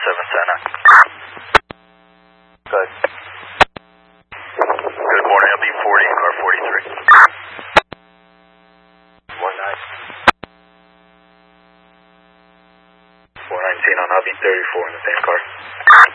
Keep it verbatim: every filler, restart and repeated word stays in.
seven Santa. Good. Good morning, L B forty, car forty-three. one nine. four nineteen on L B thirty-four in the same car.